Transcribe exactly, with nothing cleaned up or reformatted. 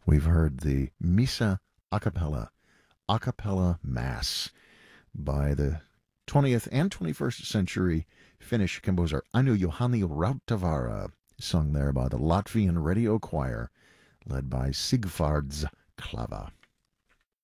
We've heard the Missa a cappella, a cappella mass by the twentieth and twenty-first century Finnish composer Anu Johanni Rautavaara, sung there by the Latvian Radio Choir, led by Sigvards Klava.